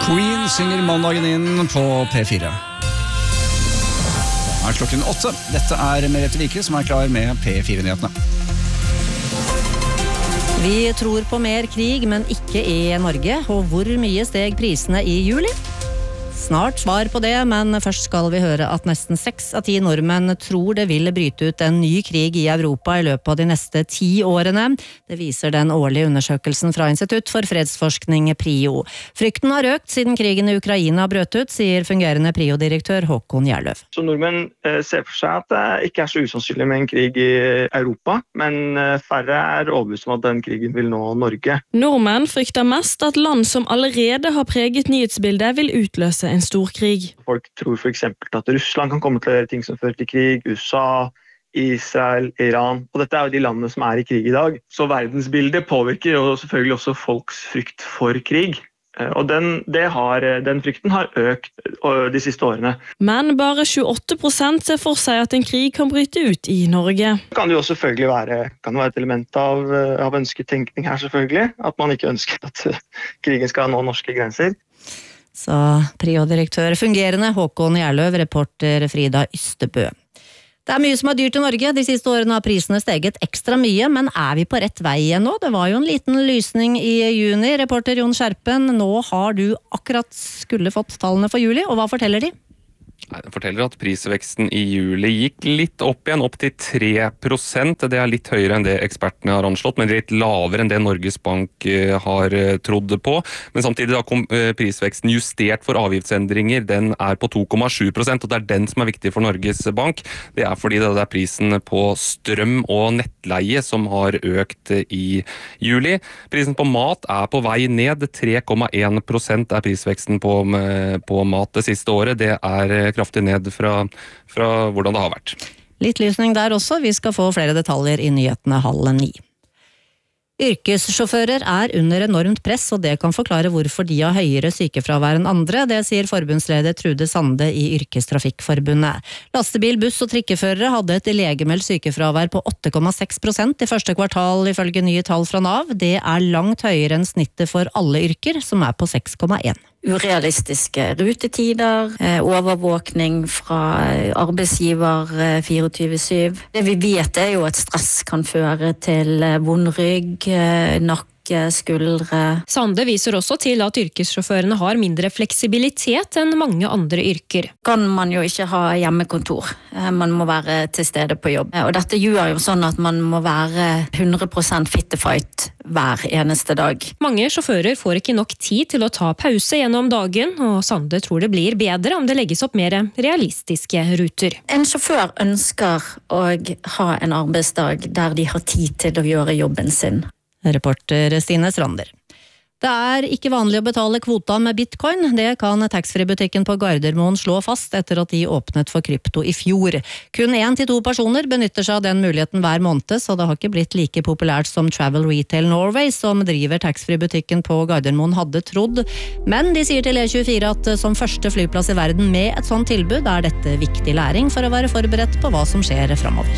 Queen synger mandagen inn på P4. Det er klokken 8. Dette er Merete Vikre som er klar med P4-nyhetene. Vi tror på mer krig, men ikke i Norge. Og hvor mye steg prisene i juli? Snart svar på det, men først skal vi høre at nesten 6 av 10 nordmenn tror det vil bryte ut en ny krig i Europa i løpet av de neste 10 årene. Det viser den årlige undersøkelsen fra Institutt for fredsforskning PRIO. Frykten har økt siden krigen i Ukraina brøt ut, sier fungerende PRIO-direktør Håkon Gjerløv. Så nordmenn ser for seg at det ikke er så usannsynlig med en krig i Europa, men færre er overbevist om at den krigen vil nå Norge. Nordmenn frykter mest at land som allerede har preget nyhetsbildet vil utløse en stor krig. Folk tror for eksempel at Russland kan komme til å gjøre ting som fører til krig, USA, Israel, Iran. Og dette er jo de landene som er i krig i dag. Så verdensbildet påvirker jo selvfølgelig også folks frykt for krig. Og den frykten har økt de siste årene. Men bare 28% ser for seg at en krig kan bryte ut i Norge. Det kan jo selvfølgelig være et element av ønsketenkning her selvfølgelig. At man ikke ønsker at krigen skal nå norske grenser. Så PRIO-direktør fungerende Håkon Gjerløv, reporter Frida Ystebø. Det er mye som er dyrt i Norge. De siste årene har prisene steget ekstra mye, men er vi på rett vei igjen nå? Det var jo en liten lysning i juni. Reporter Jon Skjerpen, nå har du akkurat skulle fått tallene for juli, og hva forteller de? Den forteller at prisveksten i juli gikk litt opp igjen, opp til 3%. Det er litt høyere enn det ekspertene har anslått, men litt lavere enn det Norges Bank har trodd på. Men samtidig da kom prisveksten justert for avgiftsendringer. Den er på 2,7%, og det er den som er viktig for Norges Bank. Det er fordi det er prisen på strøm og nettleie som har økt i juli. Prisen på mat er på vei ned. 3,1% er prisveksten på mat det siste året. Det er kraftig ned fra hvordan det har vært. Litt lysning der også. Vi skal få flere detaljer i nyhetene 8:30. Yrkessjåfører er under enormt press, og det kan forklare hvorfor de har høyere sykefravær enn andre. Det sier forbundsleder Trude Sande i Yrkestrafikkforbundet. Lastebil, buss og trikkeførere hadde et legemeldt sykefravær på 8,6% i første kvartal ifølge nye tall fra Nav. Det er langt høyere enn snittet for alle yrker, som er på 6,1%. Urealistiske rutetider, overvåkning fra arbeidsgiver 24/7. Det vi vet er jo at stress kan føre til vond rygg, nakke, skuldre. Sande viser også til at yrkessjåførene har mindre fleksibilitet enn mange andre yrker. Kan man jo ikke ha hjemmekontor. Man må være til stede på jobb. Og dette gjør jo sånn at man må være 100% fit to fight hver eneste dag. Mange sjåfører får ikke nok tid til å ta pause gjennom dagen, og Sande tror det blir bedre om det legges opp mer realistiske ruter. En sjåfør ønsker å ha en arbeidsdag der de har tid til å gjøre jobben sin. Reporter Stine Strander. Det er ikke vanlig å betale kvota med bitcoin. Det kan taxfree-butikken på Gardermoen slå fast etter at de åpnet for krypto i fjor. Kun 1-2 personer benytter seg av den muligheten hver måned, så det har ikke blitt like populært som Travel Retail Norway, som driver taxfree-butikken på Gardermoen, hadde trodd. Men de sier til E24 at som første flyplass i verden med et sånt tilbud er dette viktig læring for å være forberedt på hva som skjer fremover.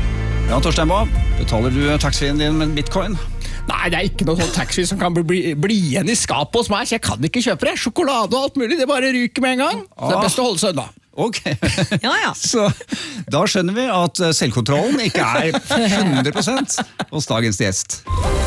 Ja, Torstein Bae, betaler du taxfree-en din med bitcoin? Nei, det er ikke noe sånn taxfree som kan bli igjen i skapet hos meg, så jeg kan ikke kjøpe det. Sjokolade og alt mulig, det bare ryker med en gang. Så det er best å holde seg unna. Ok, Ja. Så da skjønner vi at selvkontrollen ikke er 100% hos dagens gjest.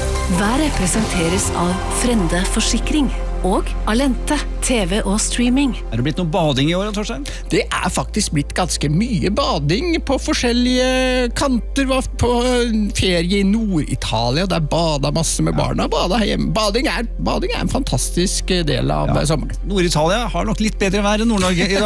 Været presenteres av Frende Forsikring og Alente TV og streaming. Er det blitt noe bading i år, Torstein? Det er faktisk blitt ganske mye bading på forskjellige kanter. Var på ferie i Nord-Italia, der bada masse med barna. Bada hjemme. Bading er en fantastisk del av sommeren. Nord-Italia har nok litt bedre vær enn Nord-Norge i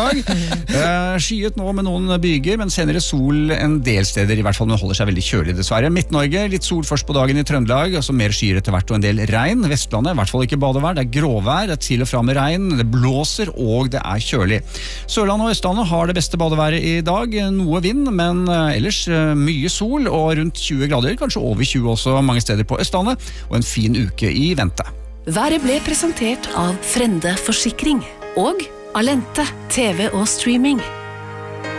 dag. Skyet nå med noen byger, men senere sol en del steder, i hvert fall, men holder seg veldig kjølig dessverre. Midt-Norge, litt sol først på dagen i Trøndelag, og så mer skyer etter hvert og en del regn. Vestlandet, i hvert fall ikke badevær, det er gråvær, det er til og fra med regn, det blåser og det er kjølig. Sørlandet og Østlandet har det beste badeværet i dag, noe vind, men ellers mye sol og rundt 20 grader, kanskje over 20 også mange steder på Østlandet, og en fin uke i vente. Været ble presentert av Frende Forsikring og Alente TV og streaming.